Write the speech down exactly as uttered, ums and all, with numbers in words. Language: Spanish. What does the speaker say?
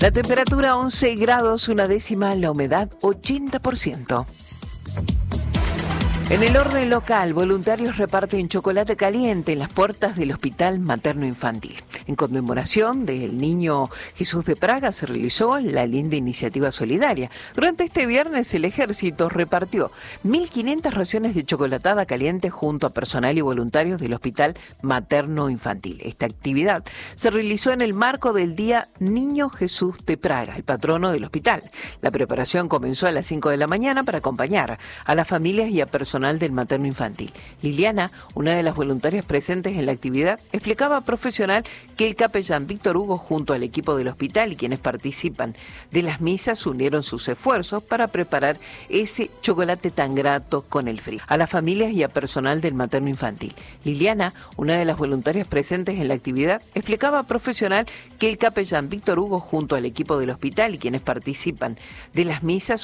La temperatura once grados, una décima, la humedad ochenta por ciento. En el orden local, voluntarios reparten chocolate caliente en las puertas del Hospital Materno Infantil. En conmemoración del Niño Jesús de Praga se realizó la linda iniciativa solidaria. Durante este viernes el Ejército repartió mil quinientas raciones de chocolatada caliente junto a personal y voluntarios del Hospital Materno Infantil. Esta actividad se realizó en el marco del Día Niño Jesús de Praga, el patrono del hospital. La preparación comenzó a las cinco de la mañana para acompañar a las familias y a personal del materno infantil. Liliana, una de las voluntarias presentes en la actividad, explicaba profesional que el capellán Víctor Hugo junto al equipo del hospital y quienes participan de las misas unieron sus esfuerzos para preparar ese chocolate tan grato con el frío. A las familias y a personal del materno infantil. Liliana, una de las voluntarias presentes en la actividad, explicaba profesional que el capellán Víctor Hugo junto al equipo del hospital y quienes participan de las misas